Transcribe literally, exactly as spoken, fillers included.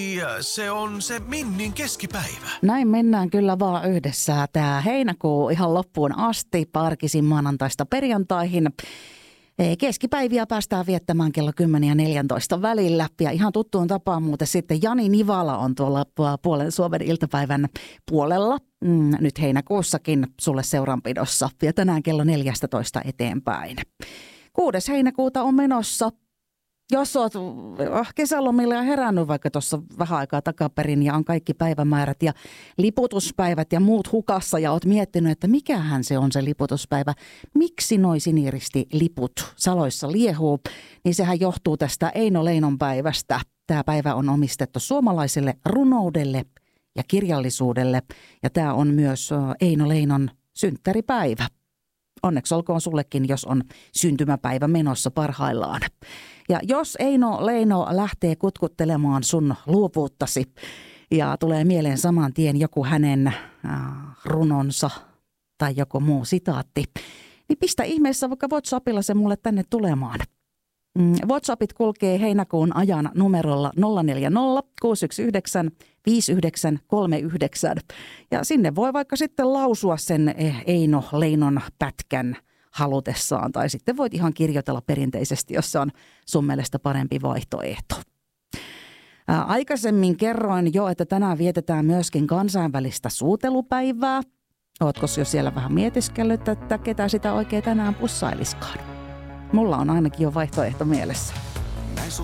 Ja se on se Minnin keskipäivä. Näin mennään kyllä vaan yhdessä. Tämä heinäkuu ihan loppuun asti, parkisin maanantaista perjantaihin. Keskipäiviä päästään viettämään kello kymmenen ja neljäntoista välillä. Ja ihan tuttuun tapaan muuten sitten Jani Nivala on tuolla puolen Suomen iltapäivän puolella. Mm, nyt heinäkuussakin sulle seuranpidossa. Ja tänään kello neljästätoista eteenpäin. Kuudes heinäkuuta on menossa. Jos olet kesälomilla ja herännyt vaikka tuossa vähän aikaa takaperin ja on kaikki päivämäärät ja liputuspäivät ja muut hukassa ja olet miettinyt, että mikähän se on se liputuspäivä, miksi noi siniristiliput saloissa liehuu, niin sehän johtuu tästä Eino Leinon päivästä. Tämä päivä on omistettu suomalaiselle runoudelle ja kirjallisuudelle ja tämä on myös Eino Leinon synttäripäivä. Onneksi olkoon sullekin, jos on syntymäpäivä menossa parhaillaan. Ja jos Eino Leino lähtee kutkuttelemaan sun luovuuttasi ja tulee mieleen saman tien joku hänen äh, runonsa tai joku muu sitaatti, niin pistä ihmeessä vaikka WhatsAppilla se mulle tänne tulemaan. Mm, WhatsAppit kulkee heinäkuun ajan numerolla nolla neljä nolla kuusi yksi yhdeksän viisi yhdeksän kolme yhdeksän. Ja sinne voi vaikka sitten lausua sen Eino Leinon pätkän halutessaan. Tai sitten voit ihan kirjoitella perinteisesti, jos se on sun mielestä parempi vaihtoehto. Ää, aikaisemmin kerroin jo, että tänään vietetään myöskin kansainvälistä suutelupäivää. Ootko jo siellä vähän mietiskellyt, että ketä sitä oikein tänään pussailiskaan? Mulla on ainakin jo vaihtoehto mielessä.